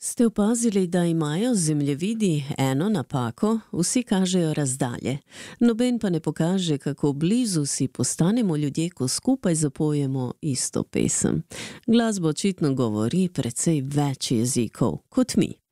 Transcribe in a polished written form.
Ste opazili, da imajo zemljevidi eno napako, vsi kažejo razdalje. Noben pa ne pokaže, kako blizu si postanemo ljudje, ko skupaj zapojemo isto pesem. Glasba očitno govori precej več jezikov kot mi.